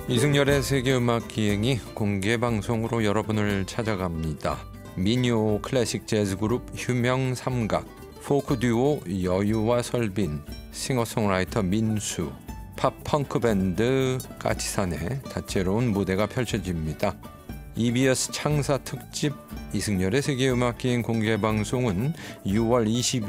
이승열의 세계음악기행이 공개방송으로 여러분을 찾아갑니다. 민요 클래식 재즈 그룹 휴명 삼각, 포크 듀오 여유와 설빈, 싱어송라이터 민수, 팝 펑크 밴드 까치산의 다채로운 무대가 펼쳐집니다. EBS 창사 특집 이승열의 세계음악기행 공개방송은 6월